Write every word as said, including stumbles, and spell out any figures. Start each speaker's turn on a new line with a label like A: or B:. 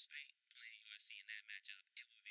A: State playing U S C in that matchup, it would